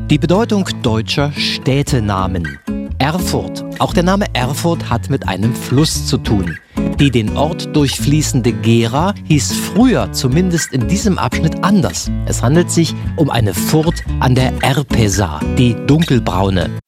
Die Bedeutung deutscher Städtenamen. Erfurt. Auch der Name Erfurt hat mit einem Fluss zu tun. Die den Ort durchfließende Gera hieß früher, zumindest in diesem Abschnitt, anders. Es handelt sich um eine Furt an der Erpesa, die dunkelbraune.